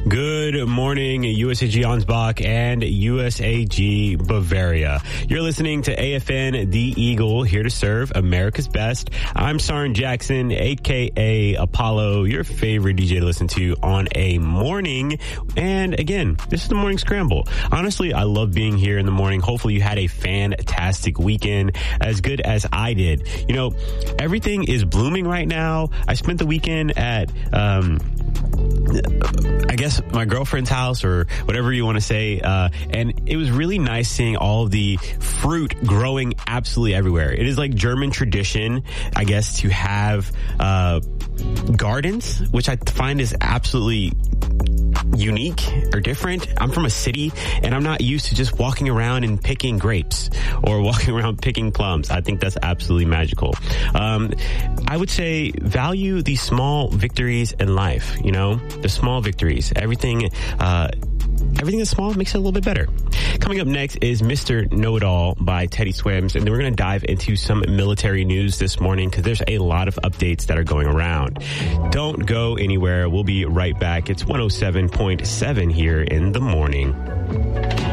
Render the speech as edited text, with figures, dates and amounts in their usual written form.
Good morning, USAG Ansbach and USAG Bavaria. You're listening to AFN The Eagle, here to serve America's best. I'm Sarin Jackson, a.k.a. Apollo, your favorite DJ to listen to on a morning. And again, this is the Morning Scramble. Honestly, I love being here in the morning. Hopefully you had a fantastic weekend, as good as I did. You know, everything is blooming right now. I spent the weekend at, I guess my girlfriend's house, or whatever you want to say. And it was really nice seeing all of the fruit growing absolutely everywhere. It is like German tradition, I guess, to have gardens, which I find is absolutely unique or different. I'm from a city and I'm not used to just walking around and picking grapes or walking around picking plums. I think that's absolutely magical. I would say value the small victories in life, you know, the small victories. Everything that's small makes it a little bit better. Coming up next is Mr. Know-It-All by Teddy Swims, and then we're going to dive into some military news this morning because there's a lot of updates that are going around. Don't go anywhere. We'll be right back. It's 107.7 here in the morning.